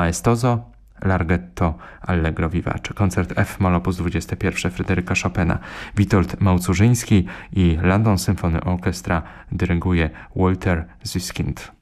maestoso, larghetto, allegro vivace. Koncert F-moll op. 21 Fryderyka Chopina. Witold Małcurzyński i London Symphony Orchestra dyryguje Walter Susskind.